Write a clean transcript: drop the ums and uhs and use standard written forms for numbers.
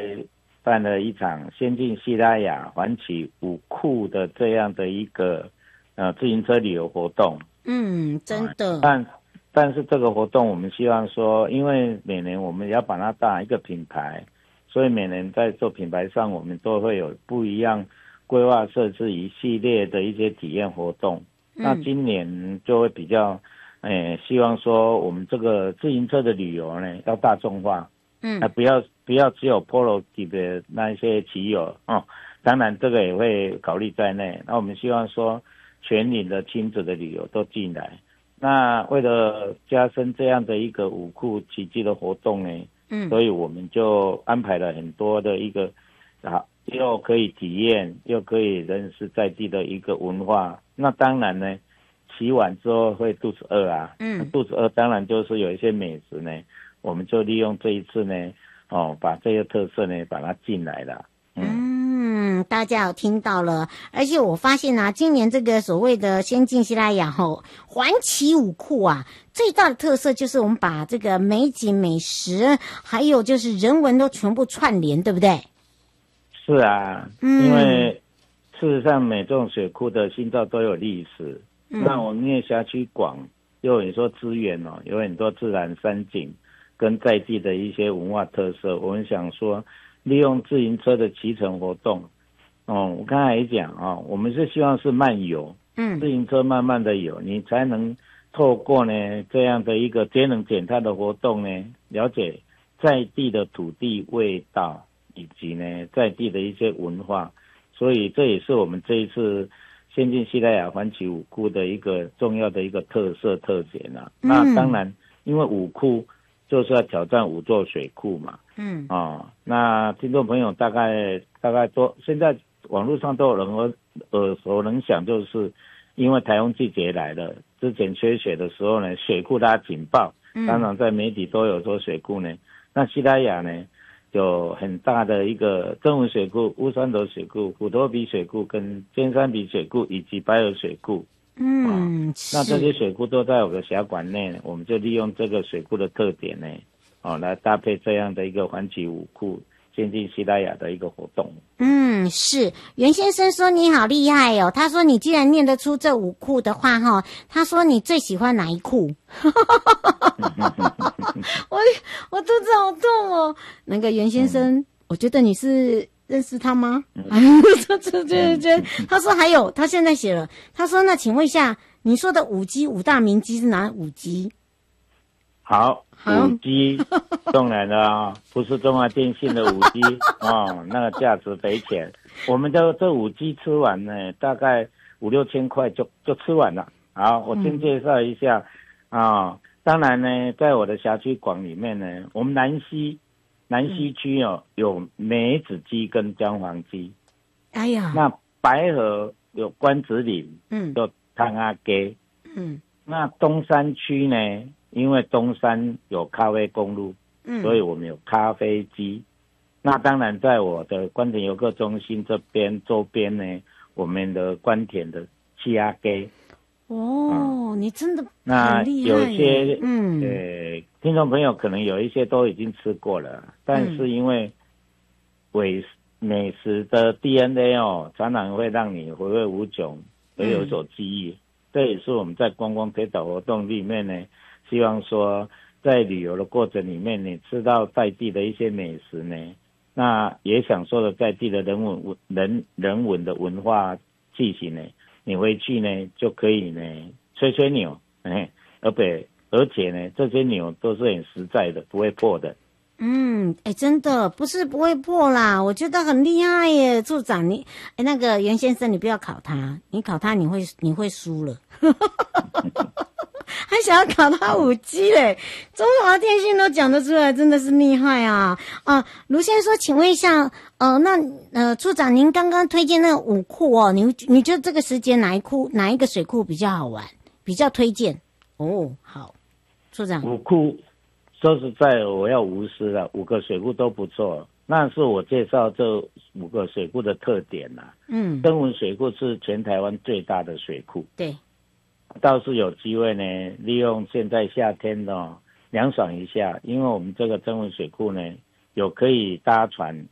办了一场先进西拉雅环旗5库的这样的一个自行车旅游活动。 真的。 但是这个活动我们希望说，因为每年我们要把它当一个品牌，所以每年在做品牌上，我们都会有不一样规划设置一系列的一些体验活动。那今年就会比较希望说我们这个自行车的旅游呢要大众化，不要只有 Polo 级的那一些骑友当然这个也会考虑在内。那我们希望说全龄的亲子的旅游都进来。那为了加深这样的一个5库奇迹的活动呢，所以我们就安排了很多的一个又可以体验又可以认识在地的一个文化。那当然呢，骑完之后会肚子饿啊，肚子饿当然就是有一些美食呢，我们就利用这一次呢，把这些特色呢把它进来了。 大家有听到了，而且我发现今年这个所谓的先进西拉雅环旗5库啊，最大的特色就是我们把这个美景美食还有就是人文都全部串联，对不对？是啊，因为事实上每种水库的心脏都有历史，那我们因为辖区广，又有很多资源有很多自然山景跟在地的一些文化特色，我们想说利用自行车的骑乘活动我刚才也讲我们是希望是慢游，自行车慢慢的游，你才能透过呢这样的一个节能减碳的活动呢，了解在地的土地味道以及呢在地的一些文化。所以这也是我们这一次先进西拉雅环旗5库的一个重要的一个特色特点那当然因为5库就是要挑战5座水库嘛。那听众朋友大概都现在网络上都有人耳熟能详，就是因为台风季节来了，之前缺水的时候呢，水库它警报，当然在媒体都有说水库呢。那西拉雅呢有很大的一个曾文水库、乌山头水库、虎头鼻水库跟尖山鼻水库以及白河水库。那这些水库都在我的辖管内，我们就利用这个水库的特点呢来搭配这样的一个环旗5库先进西拉雅的一个活动。 是袁先生说你好厉害哦，他说你既然念得出这5库的话他说你最喜欢哪一库？我肚子好痛哦。那个袁先生，我觉得你是认识他吗？他说还有，他现在写了，他说那请问一下，你说的5大名机是哪5机？ 好，5G 当然了不是中华电信的5G 那个价值匪浅。我们的这5G 吃完呢，大概5-6千块就吃完了。好，我先介绍一下当然呢，在我的辖区广里面呢，我们南溪区有梅子鸡跟姜黄鸡。哎呀，那白河有关子岭，有汤阿鸡。那东山区呢？因为东山有咖啡公路，所以我们有咖啡机。那当然在我的关田游客中心这边周边呢，我们的关田的气鸭鸡。你真的很厉害。那有些听众朋友可能有一些都已经吃过了，但是因为美食的 DNA 常常会让你回味无穷，而有所记忆。这也是我们在观光推导活动里面呢，希望说在旅游的过程里面，你吃到在地的一些美食呢，那也享受了在地的人文的文化气息呢，你回去呢就可以呢吹牛，而且呢这些牛都是很实在的，不会破的。 真的不是不会破啦，我觉得很厉害耶，处长你那个袁先生你不要考他，你考他你会输了。还想要考他5G 嘞，中华电信都讲得出来，真的是厉害啊！卢先生说，请问一下，处长您刚刚推荐那个5库你觉得这个时间哪一个水库比较好玩，比较推荐？好，处长 5库。说实在我要无私了，5个水库都不错，那是我介绍这5个水库的特点曾文水库是全台湾最大的水库，对，倒是有机会呢，利用现在夏天凉爽一下，因为我们这个曾文水库呢有可以搭船